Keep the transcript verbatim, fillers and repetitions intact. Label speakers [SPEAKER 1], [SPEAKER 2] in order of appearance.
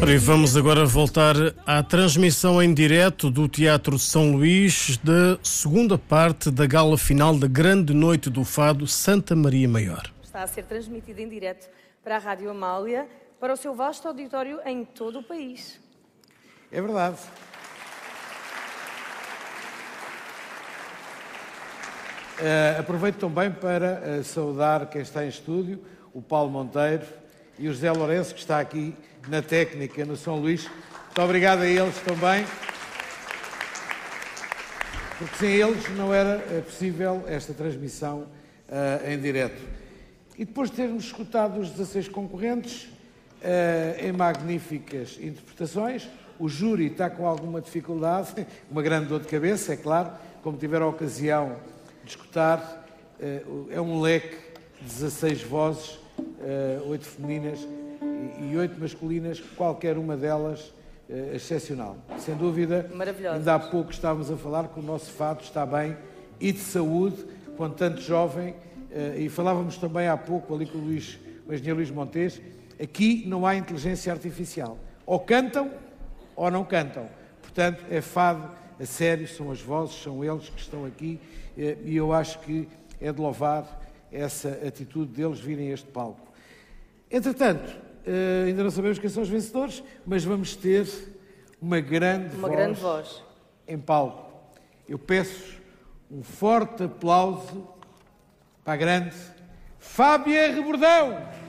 [SPEAKER 1] E vamos agora voltar à transmissão em direto do Teatro São Luís da segunda parte da gala final da Grande Noite do Fado Santa Maria Maior.
[SPEAKER 2] Está a ser transmitida em direto para a Rádio Amália, para o seu vasto auditório em todo o país.
[SPEAKER 3] É verdade. Uh, aproveito também para uh, saudar quem está em estúdio, o Paulo Monteiro e o José Lourenço, que está aqui na técnica no São Luís. Muito obrigado a eles também, porque sem eles não era possível esta transmissão uh, em direto. E depois de termos escutado os dezasseis concorrentes uh, em magníficas interpretações, o júri está com alguma dificuldade, uma grande dor de cabeça, é claro, como tiveram a ocasião de escutar, uh, é um leque de dezasseis vozes, uh, oito femininas e oito masculinas, qualquer uma delas uh, excepcional. Sem dúvida, ainda há pouco estávamos a falar que o nosso fado está bem e de saúde, com tanto jovem, uh, e falávamos também há pouco ali com o, Luís, o engenheiro Luís Montes, aqui não há inteligência artificial. Ou cantam ou não cantam. Portanto, é fado a sério, são as vozes, são eles que estão aqui, uh, e eu acho que é de louvar essa atitude deles virem a este palco. Entretanto, Uh, ainda não sabemos quem são os vencedores, mas vamos ter uma grande,
[SPEAKER 2] uma
[SPEAKER 3] voz,
[SPEAKER 2] grande voz
[SPEAKER 3] em palco. Eu peço um forte aplauso para a grande Fábia Rebordão.